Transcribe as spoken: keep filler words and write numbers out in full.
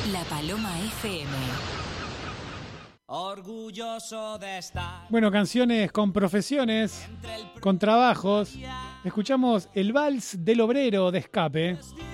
La Paloma F M. Orgulloso de estar. Bueno, canciones con profesiones, con trabajos. Escuchamos El Vals del Obrero de Escape.